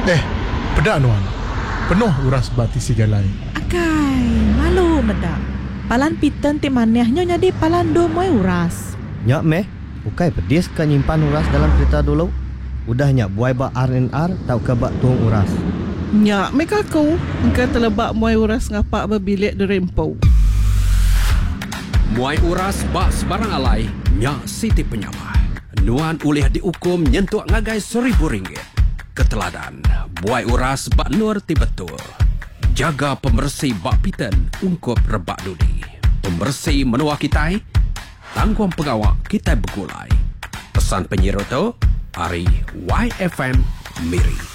Pedak nuan. Penuh uras bati si galai. Akai, malu medak. Palan piten ti manehnya jadi palan do moy uras. Nyak meh, ukai pedis ka nyimpan uras dalam kereta dulu. Udah nyak buai bak R&R tau ke bak tuang uras. Nyak mereka aku engkau terlebak muai uras ngapak berbilik di rempau. Muai uras bak sebarang alai, nyak Siti Penyamah. Nuan ulih dihukum nyentuh ngagai RM1,000. Keteladan, buai uras bak nur ti betul. Jaga pembersih bak piten ungkup rebak dudi. Pembersih menua kitai, tangguang pengawak kita bergulai. Pesan penyiar tu, Ari YFM Miri.